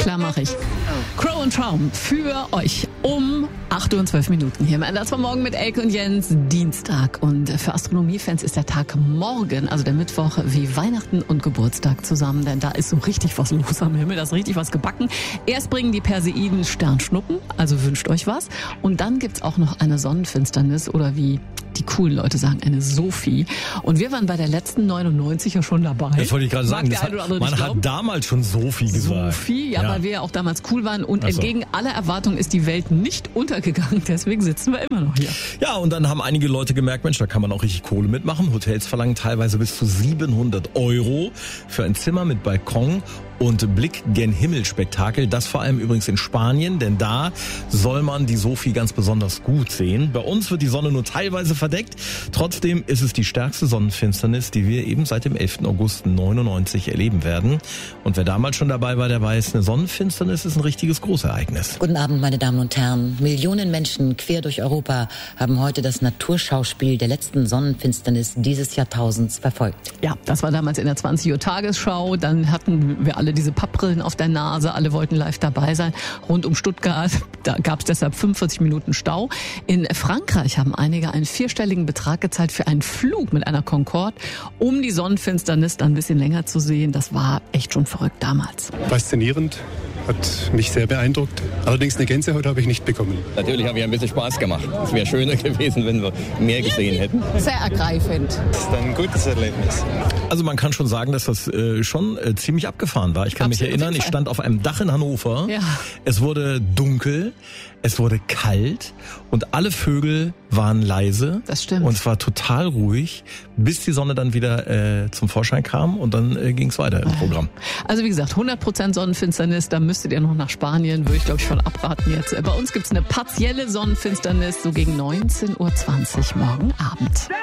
Klar mache ich. Crow und Traum für euch um 8:12 Uhr hier im Ende von Morgen mit Elke und Jens, Dienstag. Und für Astronomiefans ist der Tag morgen, also der Mittwoch, wie Weihnachten und Geburtstag zusammen. Denn da ist so richtig was los am Himmel, da ist richtig was gebacken. Erst bringen die Perseiden Sternschnuppen, also wünscht euch was. Und dann gibt's auch noch eine Sonnenfinsternis oder wie die coolen Leute sagen, eine Sophie. Und wir waren bei der letzten 99 ja schon dabei. Das wollte ich gerade sagen. Man hat damals schon Sophie gesagt. Sophie, ja, weil wir ja auch damals cool waren. Und entgegen aller Erwartungen ist die Welt nicht untergegangen. Deswegen sitzen wir immer noch hier. Ja, und dann haben einige Leute gemerkt, Mensch, da kann man auch richtig Kohle mitmachen. Hotels verlangen teilweise bis zu 700 € für ein Zimmer mit Balkon und Blick gen Himmel-Spektakel. Das vor allem übrigens in Spanien, denn da soll man die Sophie ganz besonders gut sehen. Bei uns wird die Sonne nur teilweise verdeckt. Trotzdem ist es die stärkste Sonnenfinsternis, die wir eben seit dem 11. August 99 erleben werden. Und wer damals schon dabei war, der weiß, eine Sonnenfinsternis ist ein richtiges Großereignis. Guten Abend, meine Damen und Herren. Millionen Menschen quer durch Europa haben heute das Naturschauspiel der letzten Sonnenfinsternis dieses Jahrtausends verfolgt. Ja, das war damals in der 20 Uhr Tagesschau. Dann hatten wir alle diese Pappbrillen auf der Nase. Alle wollten live dabei sein. Rund um Stuttgart, da gab es deshalb 45 Minuten Stau. In Frankreich haben einige einen 4-stelligen Betrag gezahlt für einen Flug mit einer Concorde, um die Sonnenfinsternis dann ein bisschen länger zu sehen. Das war echt schon verrückt damals. Faszinierend. Hat mich sehr beeindruckt. Allerdings eine Gänsehaut habe ich nicht bekommen. Natürlich habe ich ein bisschen Spaß gemacht. Es wäre schöner gewesen, wenn wir mehr gesehen hätten. Sehr ergreifend. Das ist ein gutes Erlebnis. Also man kann schon sagen, dass das schon ziemlich abgefahren war. Ich kann mich erinnern, ich stand auf einem Dach in Hannover. Ja. Es wurde dunkel, es wurde kalt und alle Vögel waren leise. Das stimmt. Und es war total ruhig, bis die Sonne dann wieder zum Vorschein kam und dann ging es weiter im Programm. Also wie gesagt, 100% Sonnenfinsternis, da müsstet ihr noch nach Spanien, würde ich glaube ich von abraten jetzt. Bei uns gibt's eine partielle Sonnenfinsternis, so gegen 19:20 Uhr morgen Abend.